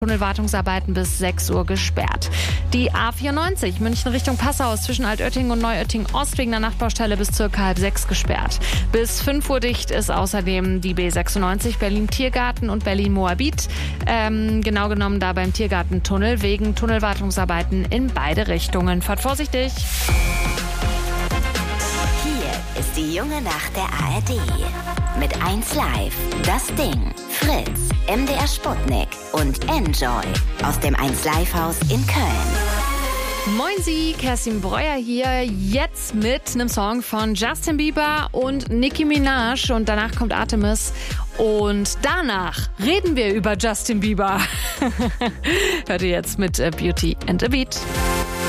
Tunnelwartungsarbeiten bis 6 Uhr gesperrt. Die A94 München Richtung Passau zwischen Altötting und Neuötting Ost wegen der Nachtbaustelle bis circa 5:30 gesperrt. Bis 5 Uhr dicht ist außerdem die B96 Berlin-Tiergarten und Berlin-Moabit. Genau genommen da beim Tiergartentunnel wegen Tunnelwartungsarbeiten in beide Richtungen. Fahrt vorsichtig! Hier ist die junge Nacht der ARD. Mit 1 Live, das Ding, Fritz, MDR Sputnik und Enjoy aus dem 1 Live Haus in Köln. Moin Sie, Kerstin Breuer hier, jetzt mit einem Song von Justin Bieber und Nicki Minaj und danach kommt Artemis und danach reden wir über Justin Bieber. Hört ihr jetzt mit Beauty and a Beat.